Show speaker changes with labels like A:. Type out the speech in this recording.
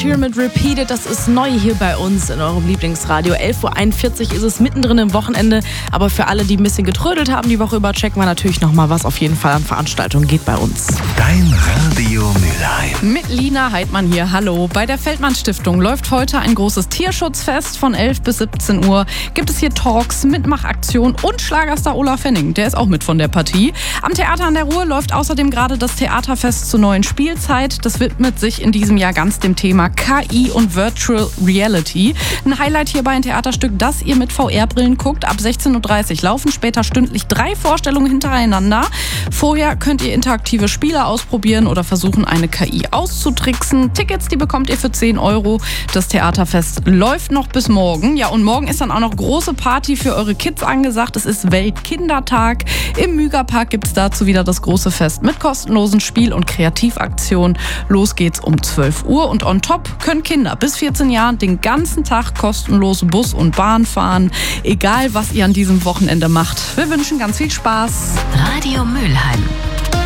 A: Sheeran mit Repeated, das ist neu hier bei uns in eurem Lieblingsradio. 11.41 Uhr ist es mittendrin im Wochenende, aber für alle, die ein bisschen getrödelt haben die Woche über, checken wir natürlich nochmal, was auf jeden Fall an Veranstaltungen geht bei uns.
B: Dein Radio Mülheim.
C: Mit Lina Heidmann hier, hallo. Bei der Feldmann Stiftung läuft heute ein großes Tierschutzfest von 11 bis 17 Uhr. Gibt es hier Talks, Mitmachaktionen und Schlagerstar Olaf Henning, der ist auch mit von der Partie. Am Theater an der Ruhr läuft außerdem gerade das Theaterfest zur neuen Spielzeit. Das widmet sich in diesem Jahr ganz dem Thema KI und Virtual Reality. Ein Highlight hierbei ein Theaterstück, das ihr mit VR-Brillen guckt. Ab 16.30 Uhr laufen später stündlich 3 Vorstellungen hintereinander. Vorher könnt ihr interaktive Spiele ausprobieren oder versuchen, eine KI auszutricksen. Tickets, die bekommt ihr für 10 Euro. Das Theaterfest läuft noch bis morgen. Ja, und morgen ist dann auch noch große Party für eure Kids angesagt. Es ist Weltkindertag. Im Mügerpark gibt es dazu wieder das große Fest mit kostenlosen Spiel- und Kreativaktionen. Los geht's um 12 Uhr und on top können Kinder bis 14 Jahren den ganzen Tag kostenlos Bus und Bahn fahren. Egal, was ihr an diesem Wochenende macht. Wir wünschen ganz viel Spaß.
D: Radio Mülheim.